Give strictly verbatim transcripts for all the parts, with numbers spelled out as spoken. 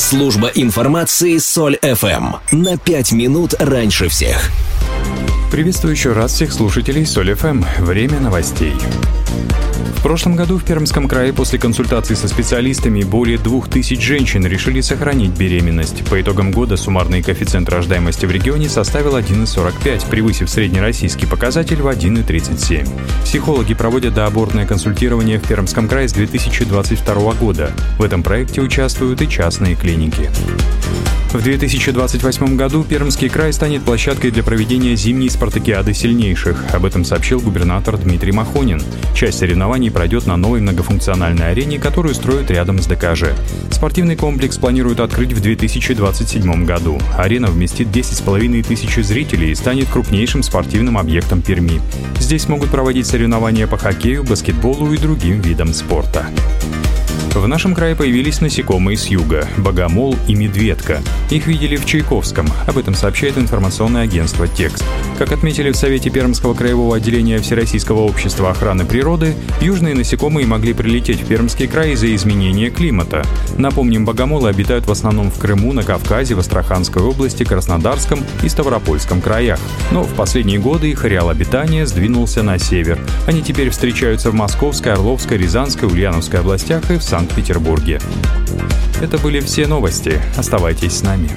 Служба информации Соль эф эм. На пять минут раньше всех. Приветствую еще раз всех слушателей Соль эф эм. Время новостей. В прошлом году в Пермском крае после консультаций со специалистами более двух тысяч женщин решили сохранить беременность. По итогам года суммарный коэффициент рождаемости в регионе составил один целых сорок пять, превысив среднероссийский показатель в один целых тридцать семь. Психологи проводят доабортное консультирование в Пермском крае с две тысячи двадцать второго года. В этом проекте участвуют и частные клиники. В две тысячи двадцать восьмом году Пермский край станет площадкой для проведения зимней спартакиады сильнейших. Об этом сообщил губернатор Дмитрий Махонин. Часть соревнований пройдет на новой многофункциональной арене, которую строят рядом с дэ ка жэ. Спортивный комплекс планируют открыть в две тысячи двадцать седьмом году. Арена вместит десять с половиной тысяч зрителей и станет крупнейшим спортивным объектом Перми. Здесь могут проводить соревнования по хоккею, баскетболу и другим видам спорта. В нашем крае появились насекомые с юга – богомол и медведка. Их видели в Чайковском. Об этом сообщает информационное агентство «Текст». Как отметили в Совете Пермского краевого отделения Всероссийского общества охраны природы, южные насекомые могли прилететь в Пермский край из-за изменения климата. Напомним, богомолы обитают в основном в Крыму, на Кавказе, в Астраханской области, Краснодарском и Ставропольском краях. Но в последние годы их ареал обитания сдвинулся на север. Они теперь встречаются в Московской, Орловской, Рязанской, Ульяновской областях и в Санкт-Петербурге. Это были все новости. Оставайтесь с нами.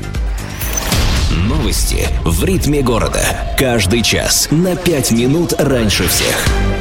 Новости в ритме города. Каждый час на пять минут раньше всех.